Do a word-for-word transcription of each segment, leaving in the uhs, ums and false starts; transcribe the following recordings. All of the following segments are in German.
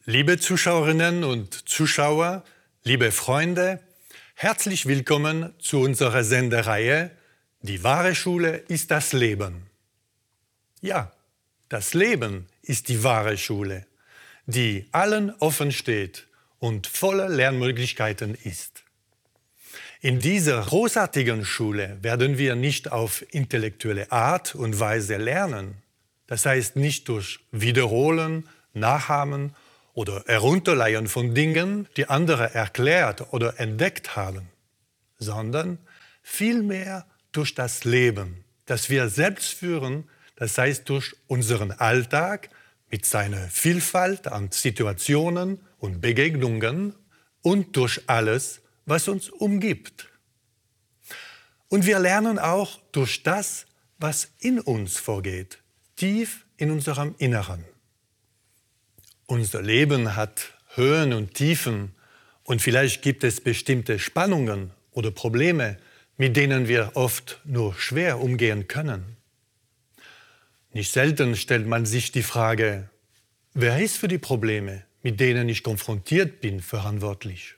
Liebe Zuschauerinnen und Zuschauer, liebe Freunde, herzlich willkommen zu unserer Sendereihe Die wahre Schule ist das Leben. Ja, das Leben ist die wahre Schule, die allen offen steht und voller Lernmöglichkeiten ist. In dieser großartigen Schule werden wir nicht auf intellektuelle Art und Weise lernen. Das heißt nicht durch Wiederholen, Nachahmen oder Herunterleihen von Dingen, die andere erklärt oder entdeckt haben, sondern vielmehr durch das Leben, das wir selbst führen, das heißt durch unseren Alltag mit seiner Vielfalt an Situationen und Begegnungen und durch alles, was uns umgibt. Und wir lernen auch durch das, was in uns vorgeht, tief in unserem Inneren. Unser Leben hat Höhen und Tiefen und vielleicht gibt es bestimmte Spannungen oder Probleme, mit denen wir oft nur schwer umgehen können. Nicht selten stellt man sich die Frage, wer ist für die Probleme, mit denen ich konfrontiert bin, verantwortlich?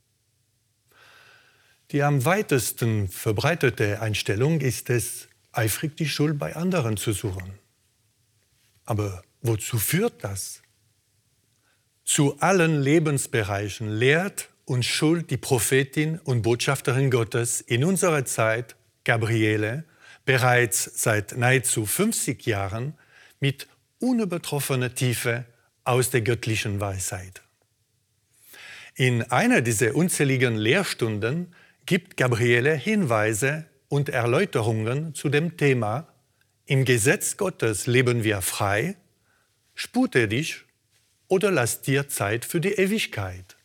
Die am weitesten verbreitete Einstellung ist es, eifrig die Schuld bei anderen zu suchen. Aber wozu führt das? Zu allen Lebensbereichen lehrt uns Schuld die Prophetin und Botschafterin Gottes in unserer Zeit, Gabriele, bereits seit nahezu fünfzig Jahren mit unübertroffener Tiefe aus der göttlichen Weisheit. In einer dieser unzähligen Lehrstunden gibt Gabriele Hinweise und Erläuterungen zu dem Thema: Im Gesetz Gottes leben wir frei, spute dich oder lass dir Zeit für die Ewigkeit.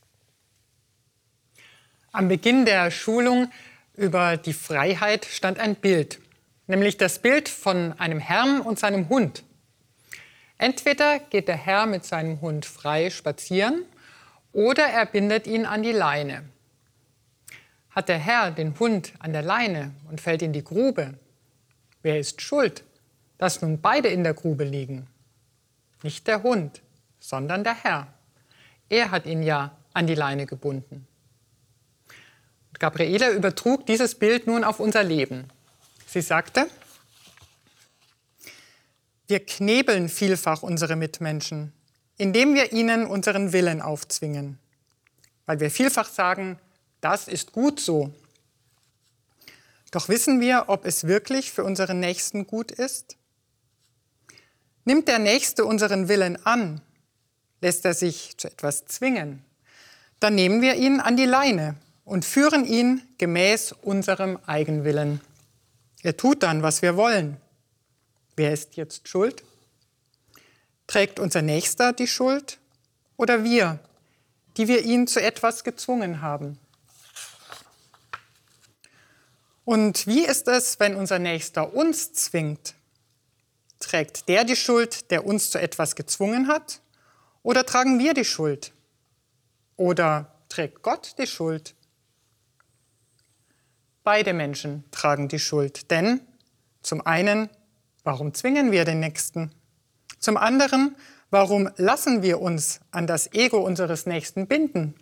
Am Beginn der Schulung über die Freiheit stand ein Bild, nämlich das Bild von einem Herrn und seinem Hund. Entweder geht der Herr mit seinem Hund frei spazieren oder er bindet ihn an die Leine. Hat der Herr den Hund an der Leine und fällt in die Grube, wer ist schuld, dass nun beide in der Grube liegen? Nicht der Hund, sondern der Herr. Er hat ihn ja an die Leine gebunden. Und Gabriele übertrug dieses Bild nun auf unser Leben. Sie sagte: Wir knebeln vielfach unsere Mitmenschen, indem wir ihnen unseren Willen aufzwingen. Weil wir vielfach sagen, das ist gut so. Doch wissen wir, ob es wirklich für unseren Nächsten gut ist? Nimmt der Nächste unseren Willen an, lässt er sich zu etwas zwingen, dann nehmen wir ihn an die Leine und führen ihn gemäß unserem Eigenwillen. Er tut dann, was wir wollen. Wer ist jetzt schuld? Trägt unser Nächster die Schuld oder wir, die wir ihn zu etwas gezwungen haben? Und wie ist es, wenn unser Nächster uns zwingt? Trägt der die Schuld, der uns zu etwas gezwungen hat? Oder tragen wir die Schuld? Oder trägt Gott die Schuld? Beide Menschen tragen die Schuld, denn zum einen, warum zwingen wir den Nächsten? Zum anderen, warum lassen wir uns an das Ego unseres Nächsten binden?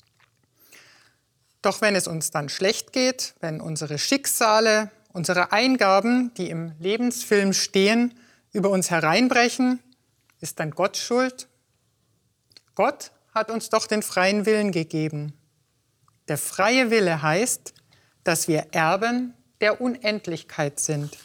Doch wenn es uns dann schlecht geht, wenn unsere Schicksale, unsere Eingaben, die im Lebensfilm stehen, über uns hereinbrechen, ist dann Gott schuld? Gott hat uns doch den freien Willen gegeben. Der freie Wille heißt, dass wir Erben der Unendlichkeit sind.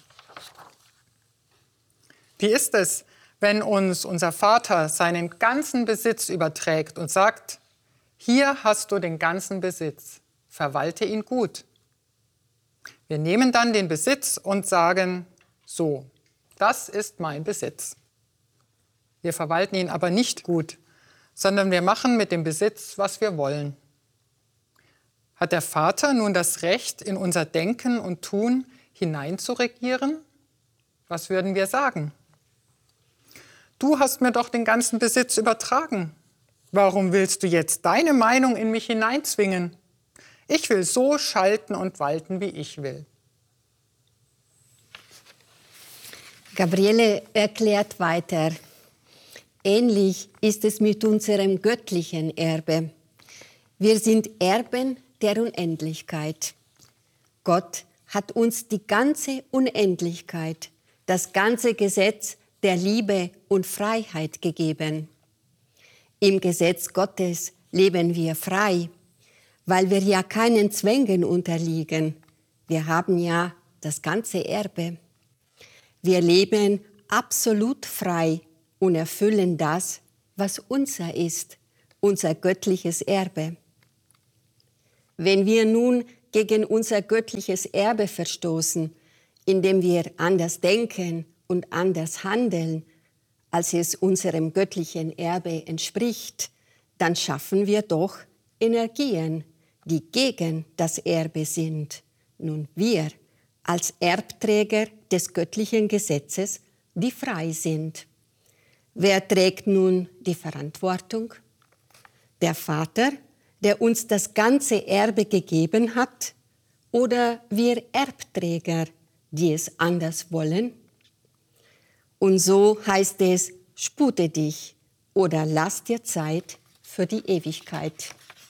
Wie ist es, wenn uns unser Vater seinen ganzen Besitz überträgt und sagt, hier hast du den ganzen Besitz, verwalte ihn gut. Wir nehmen dann den Besitz und sagen, so, das ist mein Besitz. Wir verwalten ihn aber nicht gut, sondern wir machen mit dem Besitz, was wir wollen. Hat der Vater nun das Recht, in unser Denken und Tun hineinzuregieren? Was würden wir sagen? Du hast mir doch den ganzen Besitz übertragen. Warum willst du jetzt deine Meinung in mich hineinzwingen? Ich will so schalten und walten, wie ich will. Gabriele erklärt weiter: Ähnlich ist es mit unserem göttlichen Erbe. Wir sind Erben der Unendlichkeit. Gott hat uns die ganze Unendlichkeit, das ganze Gesetz der Liebe und Freiheit gegeben. Im Gesetz Gottes leben wir frei, weil wir ja keinen Zwängen unterliegen. Wir haben ja das ganze Erbe. Wir leben absolut frei und erfüllen das, was unser ist, unser göttliches Erbe. Wenn wir nun gegen unser göttliches Erbe verstoßen, indem wir anders denken und anders handeln, als es unserem göttlichen Erbe entspricht, dann schaffen wir doch Energien, die gegen das Erbe sind. Nun wir als Erbträger des göttlichen Gesetzes, die frei sind. Wer trägt nun die Verantwortung? Der Vater, der uns das ganze Erbe gegeben hat, oder wir Erbträger, die es anders wollen? Und so heißt es, spute dich oder lass dir Zeit für die Ewigkeit.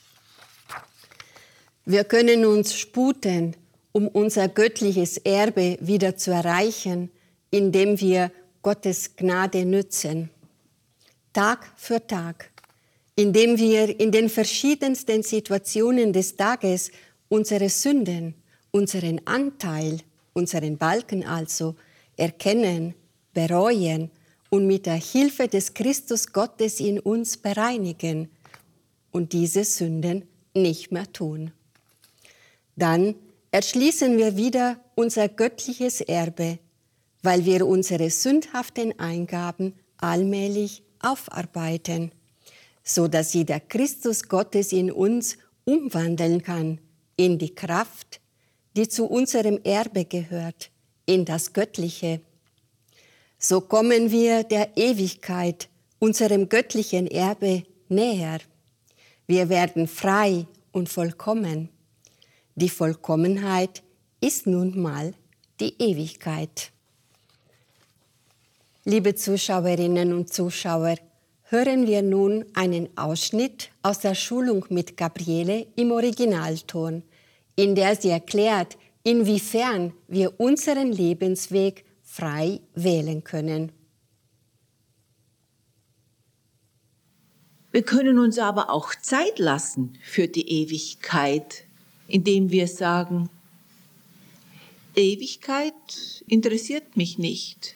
Wir können uns sputen, um unser göttliches Erbe wieder zu erreichen, indem wir Gottes Gnade nützen. Tag für Tag, indem wir in den verschiedensten Situationen des Tages unsere Sünden, unseren Anteil, unseren Balken also, erkennen, bereuen und mit der Hilfe des Christus Gottes in uns bereinigen und diese Sünden nicht mehr tun. Dann erschließen wir wieder unser göttliches Erbe, weil wir unsere sündhaften Eingaben allmählich aufarbeiten, so dass sie der Christus Gottes in uns umwandeln kann in die Kraft, die zu unserem Erbe gehört, in das Göttliche. So kommen wir der Ewigkeit, unserem göttlichen Erbe, näher. Wir werden frei und vollkommen. Die Vollkommenheit ist nun mal die Ewigkeit. Liebe Zuschauerinnen und Zuschauer, hören wir nun einen Ausschnitt aus der Schulung mit Gabriele im Originalton, in der sie erklärt, inwiefern wir unseren Lebensweg frei wählen können. Wir können uns aber auch Zeit lassen für die Ewigkeit, indem wir sagen, Ewigkeit interessiert mich nicht.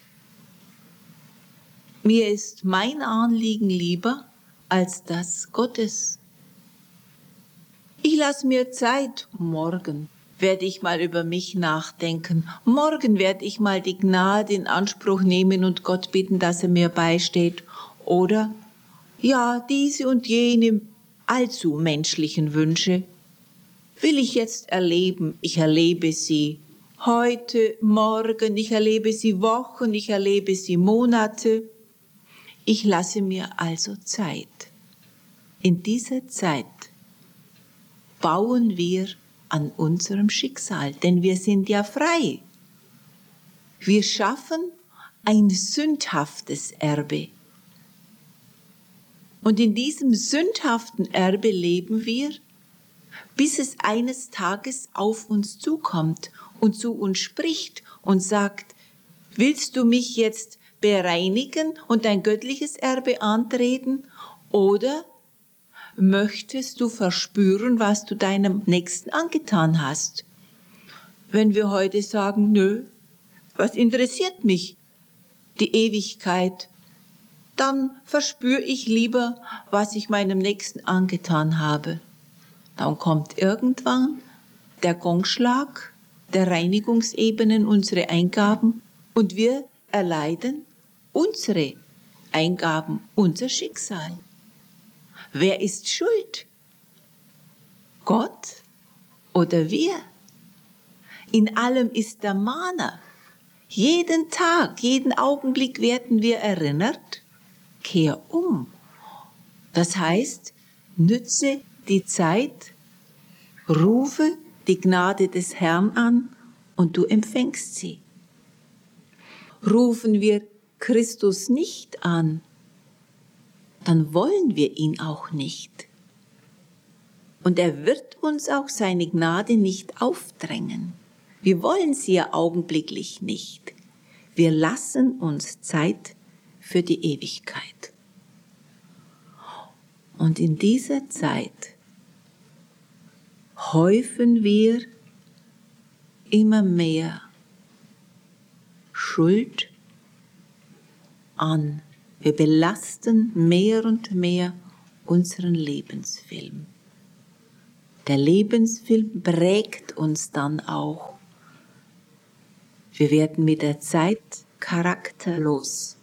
Mir ist mein Anliegen lieber als das Gottes. Ich lasse mir Zeit. Morgen werde ich mal über mich nachdenken. Morgen werde ich mal die Gnade in Anspruch nehmen und Gott bitten, dass er mir beisteht. Oder, ja, diese und jene allzu menschlichen Wünsche will ich jetzt erleben. Ich erlebe sie heute, morgen, ich erlebe sie Wochen, ich erlebe sie Monate. Ich lasse mir also Zeit. In dieser Zeit bauen wir an unserem Schicksal, denn wir sind ja frei. Wir schaffen ein sündhaftes Erbe. Und in diesem sündhaften Erbe leben wir, bis es eines Tages auf uns zukommt und zu uns spricht und sagt, willst du mich jetzt bereinigen und dein göttliches Erbe antreten, oder möchtest du verspüren, was du deinem Nächsten angetan hast? Wenn wir heute sagen, nö, was interessiert mich die Ewigkeit, dann verspüre ich lieber, was ich meinem Nächsten angetan habe. Dann kommt irgendwann der Gongschlag der Reinigungsebenen, unsere Eingaben, und wir erleiden unsere Eingaben, unser Schicksal. Wer ist schuld? Gott oder wir? In allem ist der Mahner. Jeden Tag, jeden Augenblick werden wir erinnert, kehr um. Das heißt, nütze die Zeit, rufe die Gnade des Herrn an und du empfängst sie. Rufen wir Christus nicht an, dann wollen wir ihn auch nicht. Und er wird uns auch seine Gnade nicht aufdrängen. Wir wollen sie ja augenblicklich nicht. Wir lassen uns Zeit für die Ewigkeit. Und in dieser Zeit häufen wir immer mehr Schuld an. Wir belasten mehr und mehr unseren Lebensfilm. Der Lebensfilm prägt uns dann auch. Wir werden mit der Zeit charakterlos.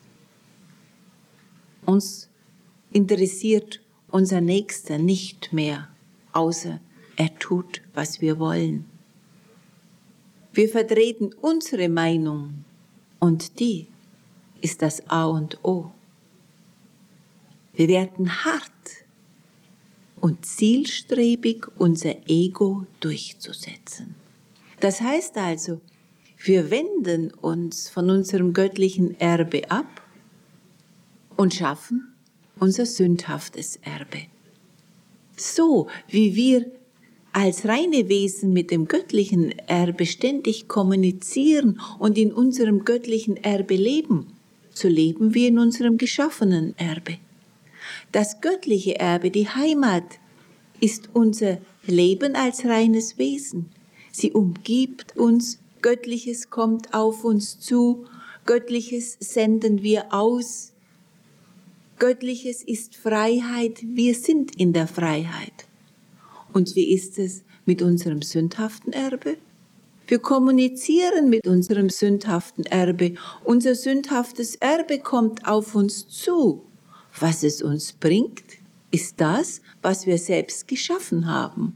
Uns interessiert unser Nächster nicht mehr, außer er tut, was wir wollen. Wir vertreten unsere Meinung und die ist das A und O. Wir werden hart und zielstrebig, unser Ego durchzusetzen. Das heißt also, wir wenden uns von unserem göttlichen Erbe ab und schaffen unser sündhaftes Erbe. So wie wir als reine Wesen mit dem göttlichen Erbe ständig kommunizieren und in unserem göttlichen Erbe leben, so leben wir in unserem geschaffenen Erbe. Das göttliche Erbe, die Heimat, ist unser Leben als reines Wesen. Sie umgibt uns, Göttliches kommt auf uns zu, Göttliches senden wir aus. Göttliches ist Freiheit, wir sind in der Freiheit. Und wie ist es mit unserem sündhaften Erbe? Wir kommunizieren mit unserem sündhaften Erbe. Unser sündhaftes Erbe kommt auf uns zu. Was es uns bringt, ist das, was wir selbst geschaffen haben.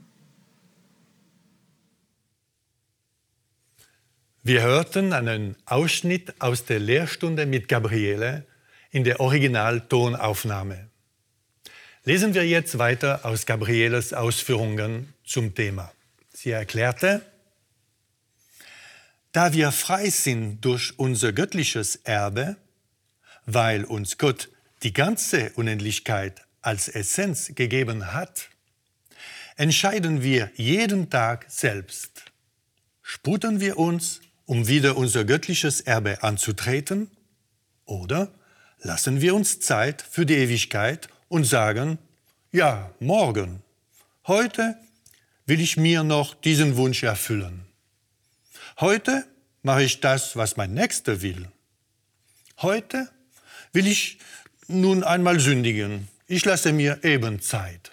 Wir hörten einen Ausschnitt aus der Lehrstunde mit Gabriele in der Originaltonaufnahme. Lesen wir jetzt weiter aus Gabrieles Ausführungen zum Thema. Sie erklärte: Da wir frei sind durch unser göttliches Erbe, weil uns Gott die ganze Unendlichkeit als Essenz gegeben hat, entscheiden wir jeden Tag selbst. Sputen wir uns, um wieder unser göttliches Erbe anzutreten, oder lassen wir uns Zeit für die Ewigkeit und sagen, ja, morgen, heute will ich mir noch diesen Wunsch erfüllen. Heute mache ich das, was mein Nächster will. Heute will ich nun einmal sündigen. Ich lasse mir eben Zeit.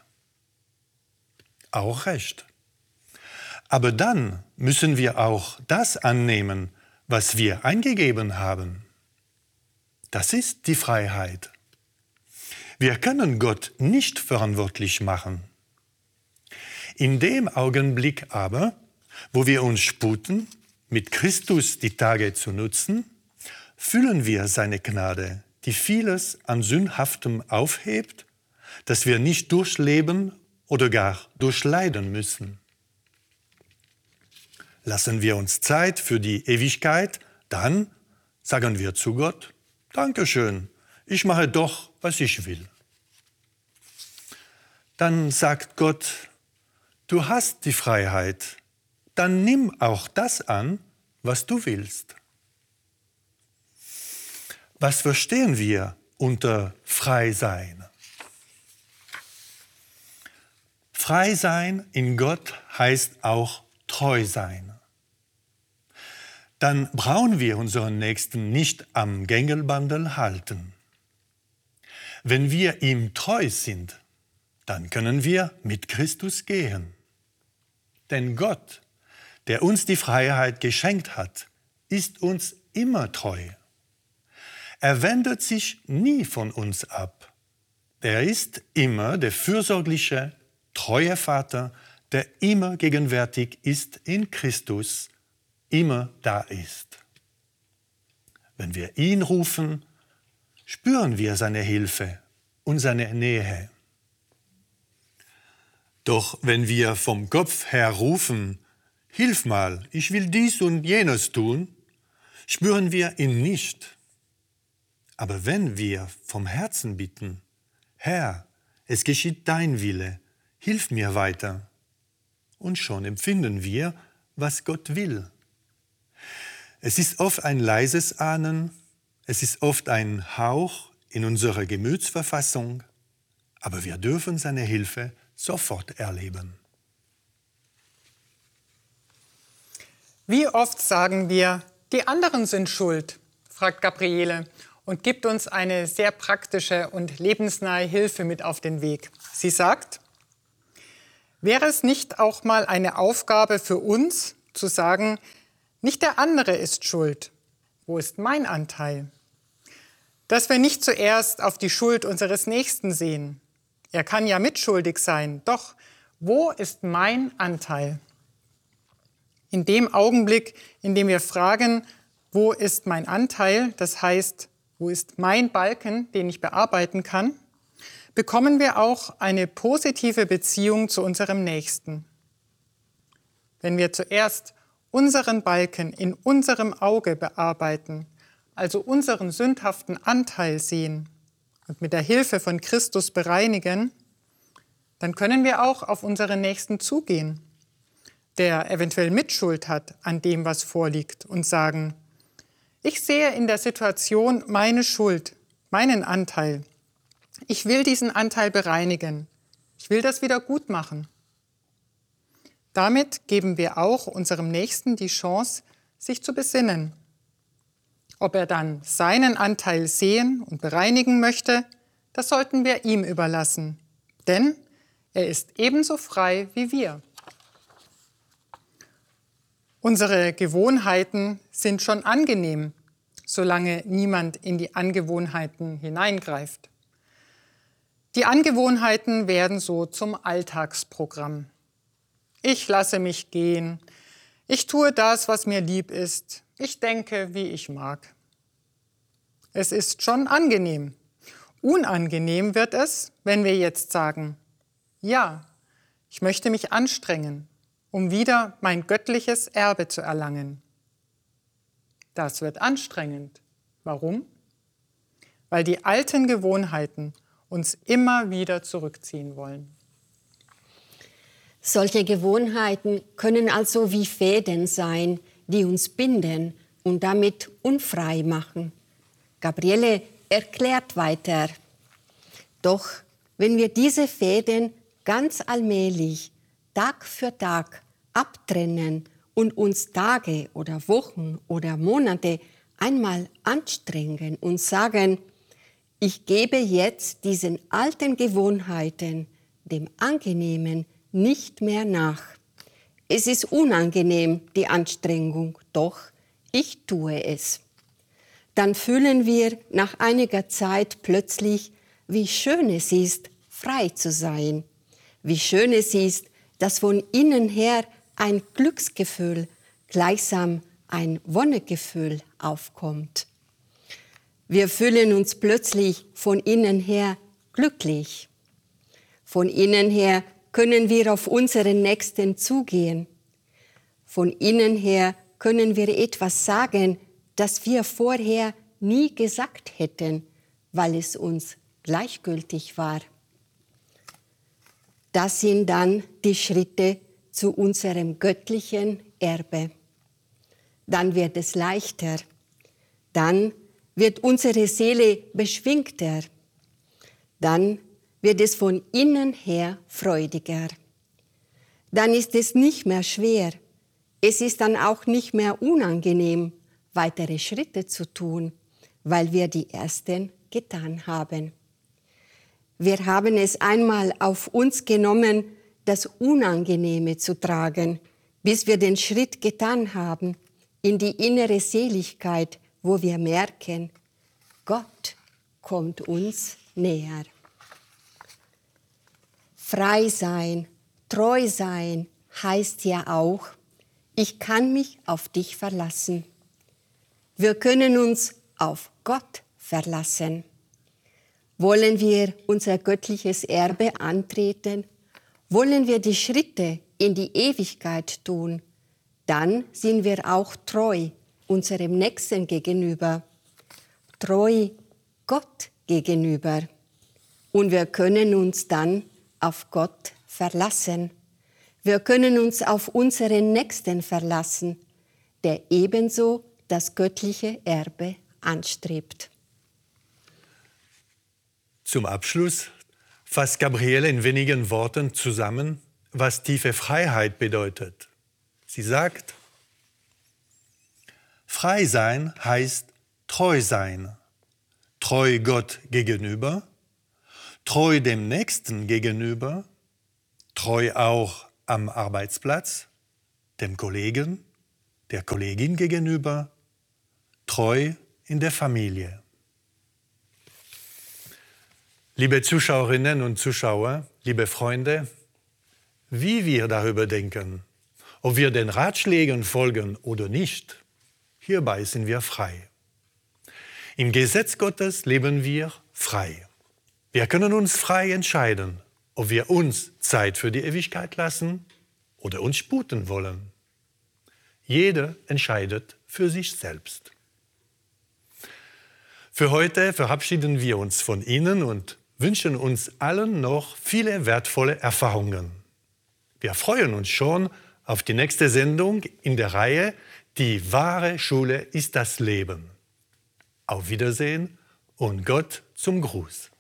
Auch recht. Aber dann müssen wir auch das annehmen, was wir eingegeben haben. Das ist die Freiheit. Wir können Gott nicht verantwortlich machen. In dem Augenblick aber, wo wir uns sputen, mit Christus die Tage zu nutzen, fühlen wir seine Gnade, die vieles an Sündhaftem aufhebt, das wir nicht durchleben oder gar durchleiden müssen. Lassen wir uns Zeit für die Ewigkeit, dann sagen wir zu Gott, Dankeschön, ich mache doch, was ich will. Dann sagt Gott, du hast die Freiheit, dann nimm auch das an, was du willst. Was verstehen wir unter frei sein? Frei sein in Gott heißt auch treu sein. Dann brauchen wir unseren Nächsten nicht am Gängelbandel halten. Wenn wir ihm treu sind, dann können wir mit Christus gehen. Denn Gott, der uns die Freiheit geschenkt hat, ist uns immer treu. Er wendet sich nie von uns ab. Er ist immer der fürsorgliche, treue Vater, der immer gegenwärtig ist in Christus, immer da ist. Wenn wir ihn rufen, spüren wir seine Hilfe und seine Nähe. Doch wenn wir vom Kopf her rufen, hilf mal, ich will dies und jenes tun, spüren wir ihn nicht. Aber wenn wir vom Herzen bitten, Herr, es geschieht dein Wille, hilf mir weiter. Und schon empfinden wir, was Gott will. Es ist oft ein leises Ahnen, es ist oft ein Hauch in unserer Gemütsverfassung, aber wir dürfen seine Hilfe sofort erleben. Wie oft sagen wir, die anderen sind schuld, fragt Gabriele und gibt uns eine sehr praktische und lebensnahe Hilfe mit auf den Weg. Sie sagt, wäre es nicht auch mal eine Aufgabe für uns, zu sagen, nicht der andere ist schuld, wo ist mein Anteil? Dass wir nicht zuerst auf die Schuld unseres Nächsten sehen. Er kann ja mitschuldig sein, doch wo ist mein Anteil? In dem Augenblick, in dem wir fragen, wo ist mein Anteil, das heißt, wo ist mein Balken, den ich bearbeiten kann, bekommen wir auch eine positive Beziehung zu unserem Nächsten. Wenn wir zuerst unseren Balken in unserem Auge bearbeiten, also unseren sündhaften Anteil sehen und mit der Hilfe von Christus bereinigen, dann können wir auch auf unseren Nächsten zugehen, der eventuell Mitschuld hat an dem, was vorliegt, und sagen, ich sehe in der Situation meine Schuld, meinen Anteil. Ich will diesen Anteil bereinigen. Ich will das wieder gut machen. Damit geben wir auch unserem Nächsten die Chance, sich zu besinnen. Ob er dann seinen Anteil sehen und bereinigen möchte, das sollten wir ihm überlassen, denn er ist ebenso frei wie wir. Unsere Gewohnheiten sind schon angenehm, solange niemand in die Angewohnheiten hineingreift. Die Angewohnheiten werden so zum Alltagsprogramm. Ich lasse mich gehen, ich tue das, was mir lieb ist, ich denke, wie ich mag. Es ist schon angenehm. Unangenehm wird es, wenn wir jetzt sagen, ja, ich möchte mich anstrengen, um wieder mein göttliches Erbe zu erlangen. Das wird anstrengend. Warum? Weil die alten Gewohnheiten uns immer wieder zurückziehen wollen. Solche Gewohnheiten können also wie Fäden sein, die uns binden und damit unfrei machen. Gabriele erklärt weiter. Doch wenn wir diese Fäden ganz allmählich, Tag für Tag abtrennen und uns Tage oder Wochen oder Monate einmal anstrengen und sagen, ich gebe jetzt diesen alten Gewohnheiten, dem Angenehmen, nicht mehr nach. Es ist unangenehm, die Anstrengung, doch ich tue es. Dann fühlen wir nach einiger Zeit plötzlich, wie schön es ist, frei zu sein. Wie schön es ist, dass von innen her ein Glücksgefühl, gleichsam ein Wonnegefühl aufkommt. Wir fühlen uns plötzlich von innen her glücklich. Von innen her können wir auf unseren Nächsten zugehen. Von innen her können wir etwas sagen, das wir vorher nie gesagt hätten, weil es uns gleichgültig war. Das sind dann die Schritte zu unserem göttlichen Erbe. Dann wird es leichter. Dann wird unsere Seele beschwingter. Dann wird es von innen her freudiger. Dann ist es nicht mehr schwer. Es ist dann auch nicht mehr unangenehm, weitere Schritte zu tun, weil wir die ersten getan haben. Wir haben es einmal auf uns genommen, das Unangenehme zu tragen, bis wir den Schritt getan haben in die innere Seligkeit, wo wir merken, Gott kommt uns näher. Frei sein, treu sein heißt ja auch, ich kann mich auf dich verlassen. Wir können uns auf Gott verlassen. Wollen wir unser göttliches Erbe antreten? Wollen wir die Schritte in die Ewigkeit tun? Dann sind wir auch treu unserem Nächsten gegenüber, treu Gott gegenüber. Und wir können uns dann auf Gott verlassen. Wir können uns auf unseren Nächsten verlassen, der ebenso das göttliche Erbe anstrebt. Zum Abschluss fasst Gabriele in wenigen Worten zusammen, was tiefe Freiheit bedeutet. Sie sagt, frei sein heißt treu sein. Treu Gott gegenüber, treu dem Nächsten gegenüber, treu auch am Arbeitsplatz, dem Kollegen, der Kollegin gegenüber, treu in der Familie. Liebe Zuschauerinnen und Zuschauer, liebe Freunde, wie wir darüber denken, ob wir den Ratschlägen folgen oder nicht, hierbei sind wir frei. Im Gesetz Gottes leben wir frei. Wir können uns frei entscheiden, ob wir uns Zeit für die Ewigkeit lassen oder uns sputen wollen. Jeder entscheidet für sich selbst. Für heute verabschieden wir uns von Ihnen und wünschen uns allen noch viele wertvolle Erfahrungen. Wir freuen uns schon auf die nächste Sendung in der Reihe Die wahre Schule ist das Leben. Auf Wiedersehen und Gott zum Gruß.